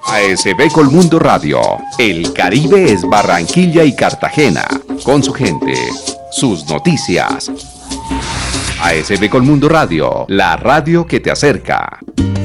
ASB Colmundo Radio. El Caribe es Barranquilla y Cartagena. Con su gente, sus noticias. ASB Colmundo Radio, la radio que te acerca.